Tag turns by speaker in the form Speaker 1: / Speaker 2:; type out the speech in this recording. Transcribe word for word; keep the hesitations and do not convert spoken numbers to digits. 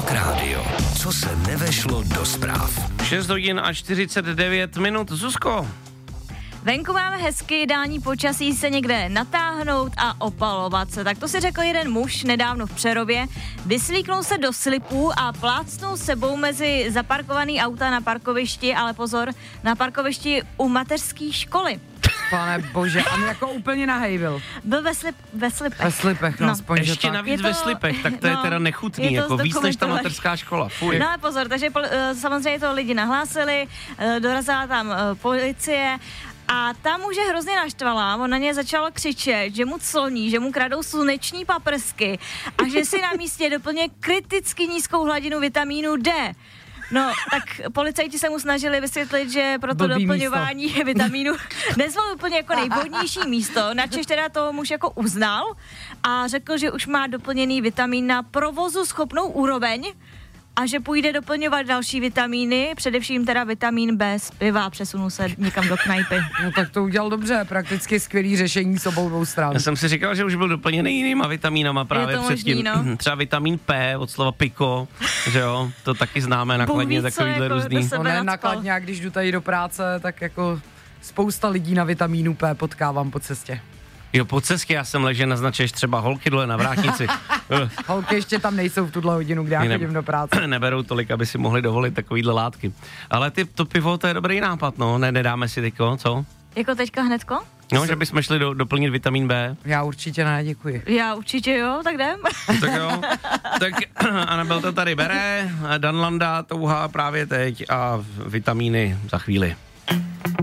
Speaker 1: Rock Radio. Co se nevešlo do zpráv.
Speaker 2: šest hodin a čtyřicet devět minut. Zuzko.
Speaker 3: Venku máme hezky, ideální počasí se někde natáhnout a opalovat se. Tak to si řekl jeden muž nedávno v Přerově. Vyslíknul se do slipů a plácnul sebou mezi zaparkovaný auta na parkovišti, ale pozor, na parkovišti u mateřské školy.
Speaker 4: Pane bože, a jako úplně nahej byl.
Speaker 3: Byl ve, slip, ve slipech.
Speaker 4: Ve slipech, no,
Speaker 3: No.
Speaker 4: aspoň, že
Speaker 2: Ještě
Speaker 4: tak.
Speaker 2: navíc
Speaker 3: Je
Speaker 2: ve
Speaker 3: to-
Speaker 2: slipech, tak to je
Speaker 3: no,
Speaker 2: teda nechutný,
Speaker 3: je to
Speaker 2: jako víc než ta
Speaker 3: zdokumentovaný.
Speaker 2: mateřská škola. Fuj.
Speaker 3: No ale pozor, takže pol, eh, samozřejmě to lidi nahlásili, eh, dorazila tam eh, policie a ta muže hrozně naštvala, on na ně začala křičet, že mu cloní, že mu kradou sluneční paprsky a že si na místě doplně kriticky nízkou hladinu vitamínu D. No, tak policajti se mu snažili vysvětlit, že pro to
Speaker 4: Blbý
Speaker 3: doplňování vitamínu nezvolil úplně jako nejvhodnější místo. Načež teda to muž jako uznal a řekl, že už má doplněný vitamin na provozu schopnou úroveň a že půjde doplňovat další vitamíny, především teda vitamin B z piva, přesunul se někam do knajpy.
Speaker 4: No tak to udělal dobře, prakticky skvělý řešení s obou dvou stran.
Speaker 2: Já jsem si říkal, že už byl doplněný jinýma vitamínama právě
Speaker 3: to
Speaker 2: předtím.
Speaker 3: možný, no.
Speaker 2: Třeba vitamin P od slova pico, že jo, to taky známe
Speaker 3: Bůh
Speaker 2: nakladně,
Speaker 3: ví, co
Speaker 2: takovýhle
Speaker 3: jako
Speaker 2: různý.
Speaker 3: do sebe
Speaker 4: No ne,
Speaker 3: nacpal.
Speaker 4: nakladně, a když jdu tady do práce, tak jako spousta lidí na vitamínu P potkávám po cestě.
Speaker 2: Jo, po cestě já jsem ležel, naznačuješ třeba holky dole na vrátnici. Eh,
Speaker 4: Holky ještě tam nejsou v tuhle hodinu, kdy já
Speaker 2: ne-
Speaker 4: chodím do práce.
Speaker 2: Neberou tolik, aby si mohli dovolit takovýhle látky. Ale ty, to pivo, to je dobrý nápad, no, ne, nedáme si teďko, co?
Speaker 3: Jako teďka hnedko?
Speaker 2: No, že bychom šli do, doplnit vitamin B.
Speaker 4: Já určitě ne, děkuji.
Speaker 3: Já určitě jo, tak jdem.
Speaker 2: Tak jo, tak Anabel to tady bere, Danlanda touhá právě teď a vitamíny za chvíli.